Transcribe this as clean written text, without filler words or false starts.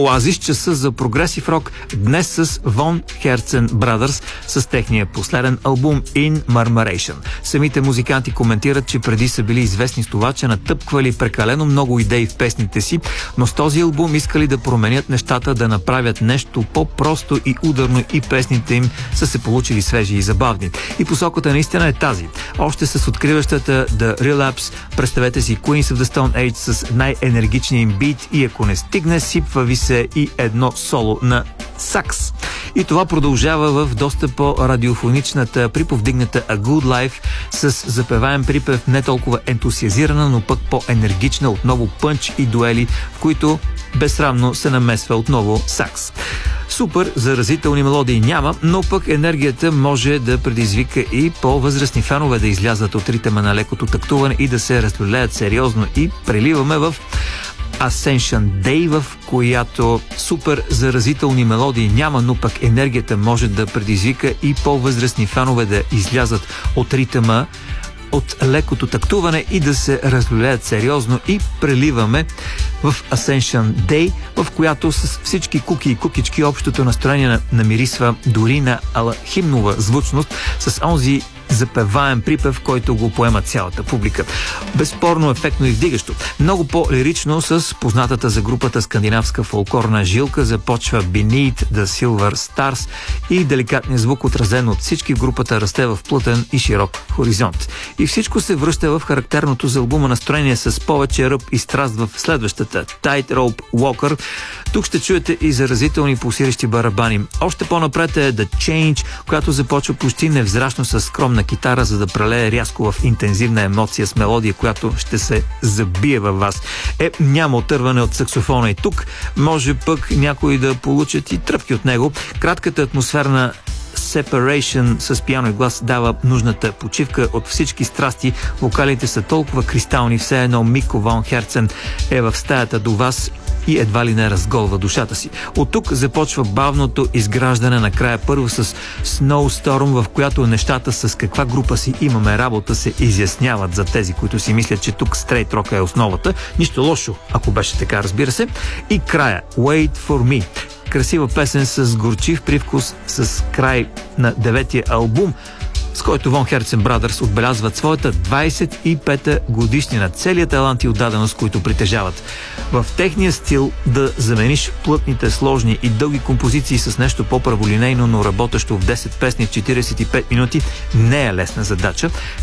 Oasis, часа за прогресив рок, днес с Von Herzen Brothers с техния последен албум In Murmuration. Самите музиканти коментират, че преди са били известни с това, че натъпквали прекалено много идеи в песните си, но с този албум искали да променят нещата, да направят нещо по-просто и ударно и песните им са се получили свежи и забавни. И посоката наистина е тази. Още с откриващата The Relapse, представете си Queens of the Stone Age с най-енергичния им бит и ако не стигне, сипва ви се и едно соло на сакс. И това продължава в доста по-радиофоничната, приповдигната A Good Life с запеваем припев, не толкова ентусиазирана, но пък по-енергична, отново пънч и дуели, в които безсрамно се намесва отново сакс. Супер заразителни мелодии няма, но пък енергията може да предизвика и по-възрастни фенове да излязат от ритъма на лекото тактуване и да се разлюлеят сериозно, и преливаме в Ascension Day, в която супер заразителни мелодии няма, но пък енергията може да предизвика и по-възрастни фенове да излязат от ритъма, от лекото тактуване и да се разлюлеят сериозно, и преливаме в Ascension Day, в която с всички куки и кукички общото настроение намирисва дори на химнова звучност с онзи запеваем припев, който го поема цялата публика. Безспорно ефектно и вдигащо. Много по-лирично с познатата за групата скандинавска фолклорна жилка започва Beneath the Silver Stars и деликатният звук, отразен от всички в групата, расте в плътен и широк хоризонт. И всичко се връща в характерното за албума настроение с повече ръб и страст в следващата Tightrope Walker. Тук ще чуете и заразителни пулсиращи барабани. Още по-напред е The Change, която започва почти невзрачно с скромна китара, за да прелее рязко в интензивна емоция с мелодия, която ще се забие във вас. Няма отърване от саксофона и тук. Може пък някои да получат и тръпки от него. Кратката атмосферна Separation с пиано и глас дава нужната почивка от всички страсти. Вокалите са толкова кристални, все едно Мико Вон Херцен е в стаята до вас и едва ли не разголва душата си. От тук започва бавното изграждане, накрая първо с Snowstorm, в която нещата с каква група си имаме работа се изясняват за тези, които си мислят, че тук стрейт рока е основата. Нищо лошо, ако беше така, разбира се. И края Wait for Me. Красива песен с горчив привкус, с край на 9-тия албум, с който Von Herzen Brothers отбелязват своята 25-та годишнина. Целият талант и отдаденост, които притежават. В техния стил да замениш плътните, сложни и дълги композиции с нещо по-праволинейно, но работещо в 10 песни в 45 минути не е лесна задача.